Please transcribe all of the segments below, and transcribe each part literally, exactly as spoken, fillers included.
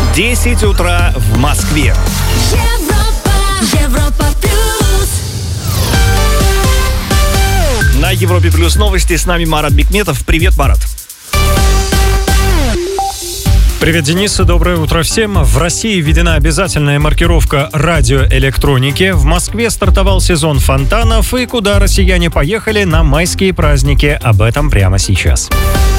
десять утра в Москве. Европа, Европа плюс. На Европе плюс новости. С нами Марат Бикметов. Привет, Марат. Привет, Денис, доброе утро всем. В России введена обязательная маркировка радиоэлектроники. В Москве стартовал сезон фонтанов. И куда россияне поехали на майские праздники? Об этом прямо сейчас.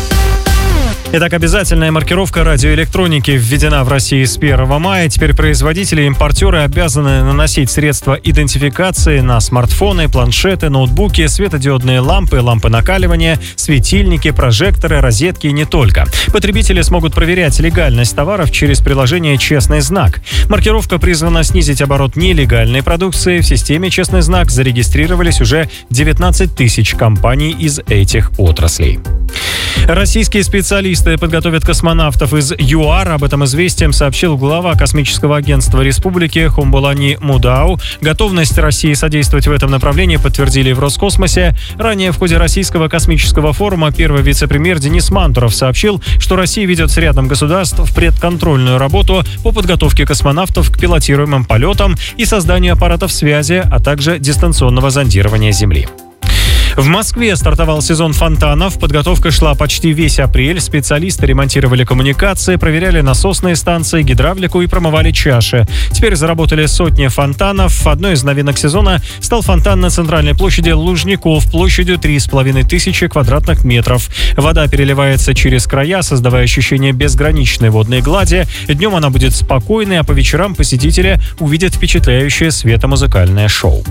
Итак, обязательная маркировка радиоэлектроники введена в России с первого мая. Теперь производители и импортеры обязаны наносить средства идентификации на смартфоны, планшеты, ноутбуки, светодиодные лампы, лампы накаливания, светильники, прожекторы, розетки и не только. Потребители смогут проверять легальность товаров через приложение «Честный знак». Маркировка призвана снизить оборот нелегальной продукции. В системе «Честный знак» зарегистрировались уже девятнадцать тысяч компаний из этих отраслей. Российские специалисты подготовят космонавтов из ЮАР. Об этом известием сообщил глава космического агентства республики Хумбулани Мудау. Готовность России содействовать в этом направлении подтвердили в Роскосмосе. Ранее в ходе Российского космического форума первый вице-премьер Денис Мантуров сообщил, что Россия ведет с рядом государств в предконтрольную работу по подготовке космонавтов к пилотируемым полетам и созданию аппаратов связи, а также дистанционного зондирования Земли. В Москве стартовал сезон фонтанов. Подготовка шла почти весь апрель. Специалисты ремонтировали коммуникации, проверяли насосные станции, гидравлику и промывали чаши. Теперь заработали сотни фонтанов. Одной из новинок сезона стал фонтан на центральной площади Лужников площадью три с половиной тысячи квадратных метров. Вода переливается через края, создавая ощущение безграничной водной глади. Днем она будет спокойной, а по вечерам посетители увидят впечатляющее светомузыкальное шоу.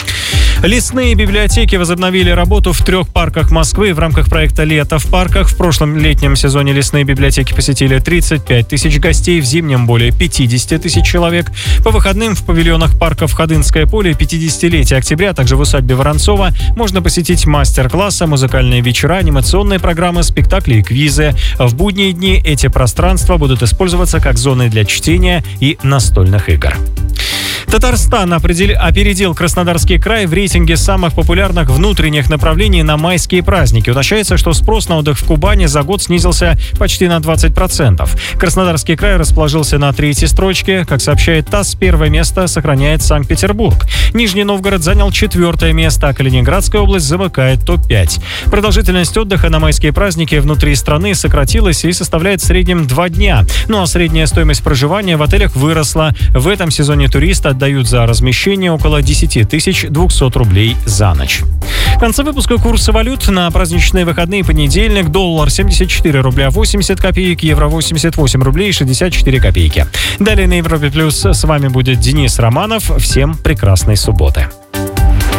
Лесные библиотеки возобновили работу в трех парках Москвы в рамках проекта «Лето в парках». В прошлом летнем сезоне лесные библиотеки посетили тридцать пять тысяч гостей, в зимнем более пятьдесят тысяч человек. По выходным в павильонах парков «Ходынское поле», пятидесятилетие октября, а также в усадьбе Воронцова можно посетить мастер-классы, музыкальные вечера, анимационные программы, спектакли и квизы. В будние дни эти пространства будут использоваться как зоны для чтения и настольных игр. Татарстан опередил Краснодарский край в рейтинге самых популярных внутренних направлений на майские праздники. Уточняется, что спрос на отдых в Кубани за год снизился почти на двадцать процентов. Краснодарский край расположился на третьей строчке. Как сообщает ТАСС, первое место сохраняет Санкт-Петербург. Нижний Новгород занял четвертое место, а Калининградская область замыкает топ пять. Продолжительность отдыха на майские праздники внутри страны сократилась и составляет в среднем два дня. Ну а средняя стоимость проживания в отелях выросла. В этом сезоне туристы отдают за размещение около десять тысяч двести рублей за ночь. В конце выпуска курсы валют на праздничные выходные. Понедельник: доллар семьдесят четыре рубля восемьдесят копеек, евро восемьдесят восемь рублей шестьдесят четыре копейки. Далее на Европе плюс с вами будет Денис Романов. Всем прекрасной субботы.